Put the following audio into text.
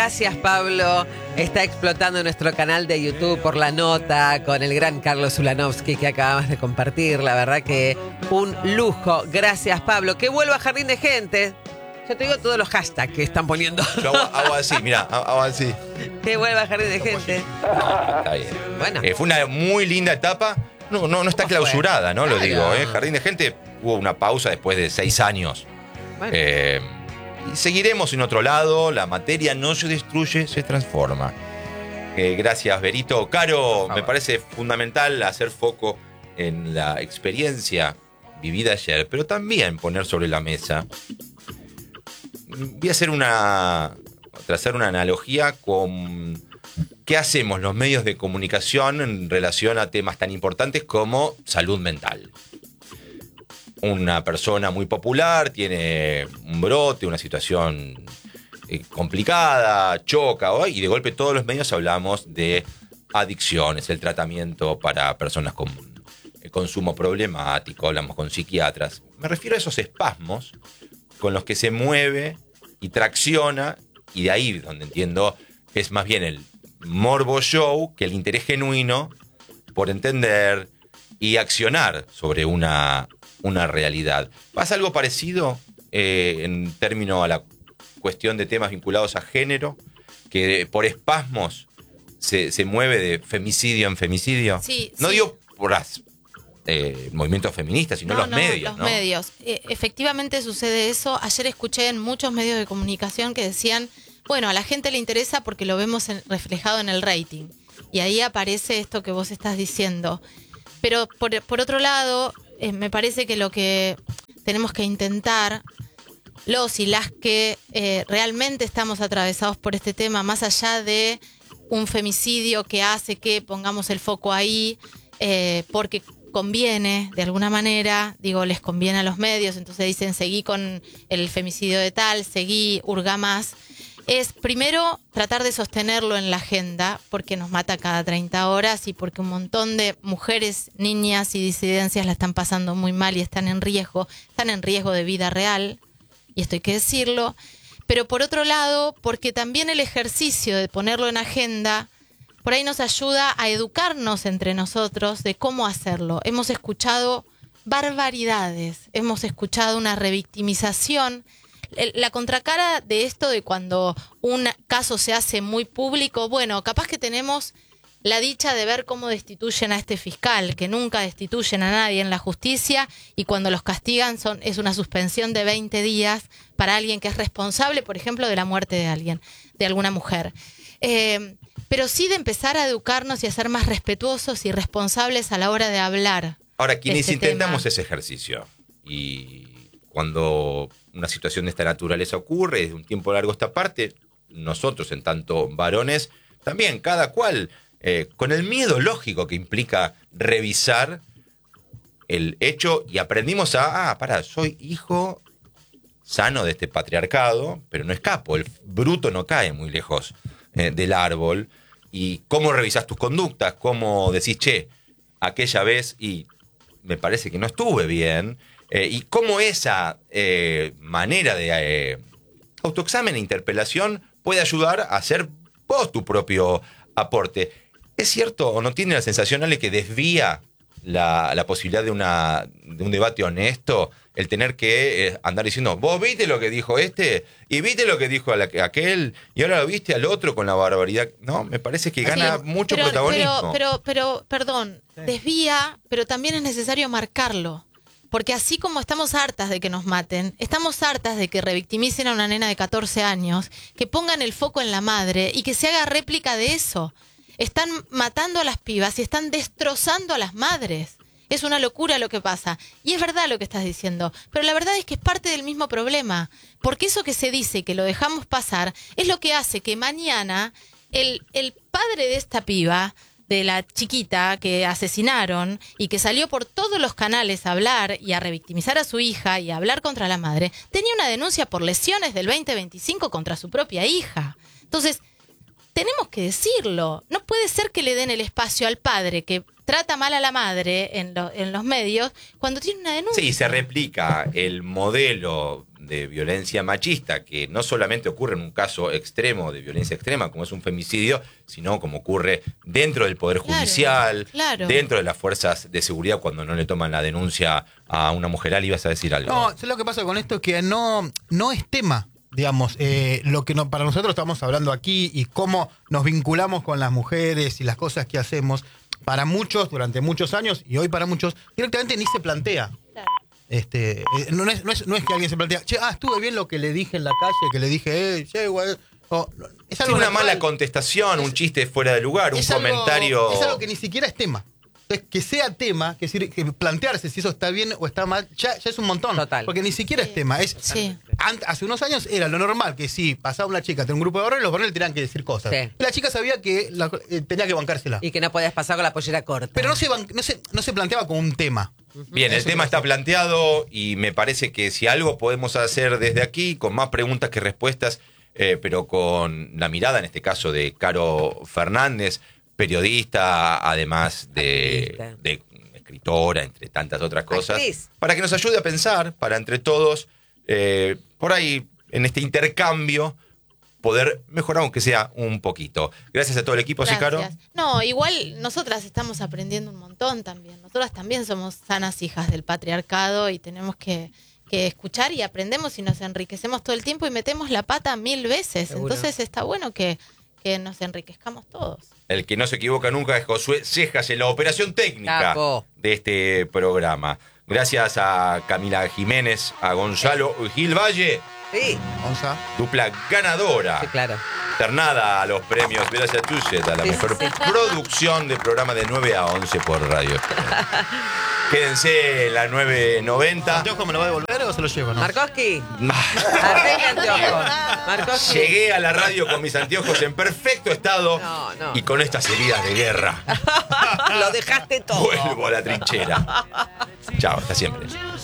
Gracias, Pablo. Está explotando nuestro canal de YouTube por la nota con el gran Carlos Ulanovsky que acabamos de compartir. La verdad que un lujo. Gracias, Pablo. Que vuelva a Jardín de Gente. Yo te digo todos los hashtags que están poniendo. Yo hago así, mirá, hago así. Que vuelva a Jardín de Gente. Está bien. Bueno. Fue una muy linda etapa. No está clausurada, ¿no? Lo digo, Jardín de Gente hubo una pausa después de 6 años. Bueno. Y seguiremos en otro lado. La materia no se destruye, se transforma. Gracias, Berito. Caro, me parece fundamental hacer foco en la experiencia vivida ayer, pero también poner sobre la mesa. Voy a trazar una analogía con qué hacemos los medios de comunicación en relación a temas tan importantes como salud mental. Una persona muy popular tiene un brote, una situación complicada, choca, y de golpe todos los medios hablamos de adicciones, el tratamiento para personas con consumo problemático, hablamos con psiquiatras. Me refiero a esos espasmos con los que se mueve y tracciona, y de ahí donde entiendo que es más bien el morbo show que el interés genuino por entender y accionar sobre una realidad. ¿Pasa algo parecido en términos a la cuestión de temas vinculados a género, que por espasmos se mueve de femicidio en femicidio? Sí, no sí. digo por las movimientos feministas, sino los medios. Los medios. Efectivamente sucede eso. Ayer escuché en muchos medios de comunicación que decían, bueno, a la gente le interesa porque lo vemos reflejado en el rating. Y ahí aparece esto que vos estás diciendo. Pero por otro lado, me parece que lo que tenemos que intentar, los y las que realmente estamos atravesados por este tema, más allá de un femicidio que hace que pongamos el foco ahí, porque conviene, de alguna manera, les conviene a los medios, entonces dicen, seguí con el femicidio de tal, seguí, hurga más. Es primero tratar de sostenerlo en la agenda, porque nos mata cada 30 horas y porque un montón de mujeres, niñas y disidencias la están pasando muy mal y están en riesgo de vida real, y esto hay que decirlo. Pero por otro lado, porque también el ejercicio de ponerlo en agenda por ahí nos ayuda a educarnos entre nosotros de cómo hacerlo. Hemos escuchado barbaridades, hemos escuchado una revictimización. La contracara de esto de cuando un caso se hace muy público, bueno, capaz que tenemos la dicha de ver cómo destituyen a este fiscal, que nunca destituyen a nadie en la justicia, y cuando los castigan es una suspensión de 20 días para alguien que es responsable, por ejemplo, de la muerte de alguien, de alguna mujer. Pero sí de empezar a educarnos y a ser más respetuosos y responsables a la hora de hablar. Ahora, quienes este intentamos tema. ese ejercicio, y cuando una situación de esta naturaleza ocurre, desde un tiempo largo esta parte, nosotros, en tanto varones, también cada cual, con el miedo lógico que implica revisar el hecho, y aprendimos soy hijo sano de este patriarcado, pero no escapo, el bruto no cae muy lejos del árbol. Y cómo revisás tus conductas, cómo decís, aquella vez y me parece que no estuve bien, y cómo esa manera de autoexamen e interpelación puede ayudar a hacer vos tu propio aporte. ¿Es cierto o no tiene la sensación, Ale, que desvía la posibilidad de un debate honesto el tener que andar diciendo, vos viste lo que dijo este y viste lo que dijo aquel y ahora lo viste al otro con la barbaridad? No, me parece que gana mucho protagonismo. Pero, perdón, desvía, pero también es necesario marcarlo. Porque así como estamos hartas de que nos maten, estamos hartas de que revictimicen a una nena de 14 años, que pongan el foco en la madre y que se haga réplica de eso. Están matando a las pibas y están destrozando a las madres. Es una locura lo que pasa. Y es verdad lo que estás diciendo. Pero la verdad es que es parte del mismo problema. Porque eso que se dice que lo dejamos pasar es lo que hace que mañana el padre de esta piba, de la chiquita que asesinaron y que salió por todos los canales a hablar y a revictimizar a su hija y a hablar contra la madre, tenía una denuncia por lesiones del 2025 contra su propia hija. Entonces, tenemos que decirlo. No puede ser que le den el espacio al padre que trata mal a la madre en los medios cuando tiene una denuncia. Sí, se replica el modelo de violencia machista, que no solamente ocurre en un caso extremo de violencia extrema, como es un femicidio, sino como ocurre dentro del Poder Judicial, claro. dentro de las fuerzas de seguridad, cuando no le toman la denuncia a una mujer. Ali, ibas a decir algo. No, ¿sabes lo que pasa con esto? Que no es tema, digamos, lo que para nosotros estamos hablando aquí y cómo nos vinculamos con las mujeres y las cosas que hacemos. Para muchos, durante muchos años, y hoy para muchos, directamente ni se plantea. Claro. No es que alguien se plantea, che, estuve bien lo que le dije en la calle, que le dije, che, igual. Es algo una natural. mala contestación, un chiste fuera de lugar, un Es algo- comentario. Es algo que ni siquiera es tema. Entonces, que sea tema, que plantearse si eso está bien o está mal, ya es un montón. Total. Porque ni siquiera es tema. Sí. Hace unos años era lo normal que si pasaba una chica, tenía un grupo de varones, los varones tenían que decir cosas. Sí. Y la chica sabía que tenía que bancársela. Y que no podías pasar con la pollera corta. Pero no se planteaba como un tema. Bien, el Eso tema me está parece. planteado y me parece que si algo podemos hacer desde aquí, con más preguntas que respuestas, pero con la mirada, en este caso, de Caro Fernández, periodista, además de escritora, entre tantas otras cosas, Actriz. para que nos ayude a pensar, para entre todos, por ahí, en este intercambio, poder mejorar, aunque sea un poquito. Gracias a todo el equipo, ¿sí, Caro? Gracias. No, igual nosotras estamos aprendiendo un montón también. Nosotras también somos sanas hijas del patriarcado y tenemos que escuchar y aprendemos y nos enriquecemos todo el tiempo y metemos la pata 1000 veces. Seguro. Entonces está bueno que nos enriquezcamos todos. El que no se equivoca nunca es Josué Cejas en la operación técnica Capo. de este programa. Gracias a Camila Jiménez, a Gonzalo Gil Valle, Sí, Onza. dupla ganadora. sí, claro. Ternada a los premios Gracias a Tuchet, a la Sí, mejor sí. producción de programa de 9 a 11 por radio. Quédense en la 990. ¿Anteojo me lo va a devolver o se lo llevo? No. Markowski, arregle anteojos. Markowski. Llegué a la radio con mis anteojos en perfecto estado No. y con estas heridas de guerra. Lo dejaste todo. Vuelvo a la trinchera. Chao, hasta siempre.